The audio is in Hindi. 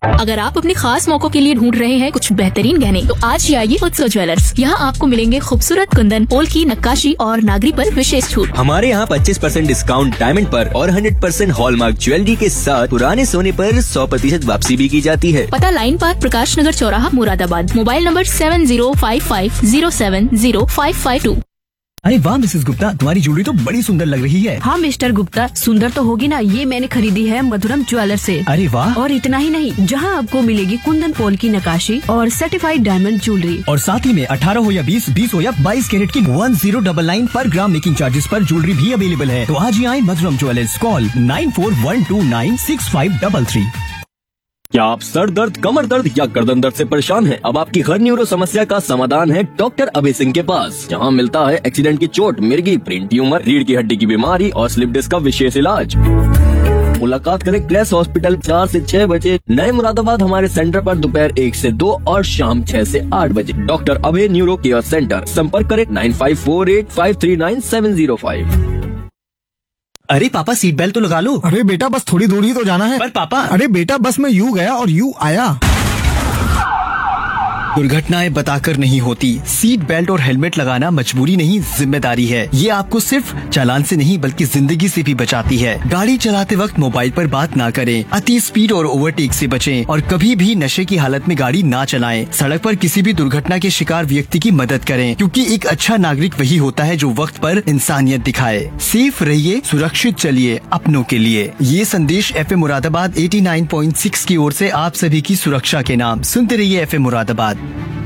अगर आप अपने खास मौकों के लिए ढूंढ रहे हैं कुछ बेहतरीन गहने, तो आज ही आइए उत्सव ज्वेलर्स। यहाँ आपको मिलेंगे खूबसूरत कुंदन, पोल की नक्काशी और नागरी पर विशेष छूट। हमारे यहाँ 25% डिस्काउंट डायमंड पर और 100% हॉलमार्क ज्वेलरी के साथ पुराने सोने पर 100% वापसी भी की जाती है। पता लाइन पार्क, प्रकाश नगर चौराहा, मुरादाबाद। Mobile number 7055070552। अरे वाह मिसेस गुप्ता, तुम्हारी ज्वेलरी तो बड़ी सुंदर लग रही है। हाँ मिस्टर गुप्ता, सुंदर तो होगी ना, ये मैंने खरीदी है मधुरम ज्वेलर से। अरे वाह। और इतना ही नहीं, जहाँ आपको मिलेगी कुंदन पोल की नक्काशी और सर्टिफाइड डायमंड ज्वेलरी। और साथ ही में 18 हो या 20, 20 हो या 22 कैरेट की 1099 पर ग्राम मेकिंग चार्जेस पर ज्वेलरी भी अवेलेबल है। तो आज ही आए मधुरम ज्वेलर्स। कॉल 9412965533। क्या आप सर दर्द, कमर दर्द या गर्दन दर्द से परेशान हैं? अब आपकी हर न्यूरो समस्या का समाधान है डॉक्टर अभय सिंह के पास, जहां मिलता है एक्सीडेंट की चोट, मिर्गी, ब्रेन ट्यूमर, रीढ़ की हड्डी की बीमारी और स्लिप डिस्क का विशेष इलाज। मुलाकात करें क्लैस हॉस्पिटल 4 से 6 बजे, नए मुरादाबाद। हमारे सेंटर पर दोपहर 1 से 2 और शाम 6 से 8 बजे। डॉक्टर अभय न्यूरो केयर सेंटर। संपर्क करें 9548539705। अरे पापा, सीट बेल्ट तो लगा लो। अरे बेटा, बस थोड़ी दूर ही तो जाना है। पर पापा। अरे बेटा, बस मैं यूं गया और यूं आया। दुर्घटनाएं बताकर नहीं होती। सीट बेल्ट और हेलमेट लगाना मजबूरी नहीं, जिम्मेदारी है। ये आपको सिर्फ चालान से नहीं बल्कि जिंदगी से भी बचाती है। गाड़ी चलाते वक्त मोबाइल पर बात ना करें, अति स्पीड और ओवरटेक से बचें और कभी भी नशे की हालत में गाड़ी ना चलाएं। सड़क पर किसी भी दुर्घटना के शिकार व्यक्ति की मदद करें, क्योंकि एक अच्छा नागरिक वही होता है जो वक्त पर इंसानियत दिखाए। सेफ रहिए, सुरक्षित चलिए, अपनों के लिए। ये संदेश FM मुरादाबाद 89.6 की ओर से आप सभी की सुरक्षा के नाम। सुनते रहिए FM मुरादाबाद।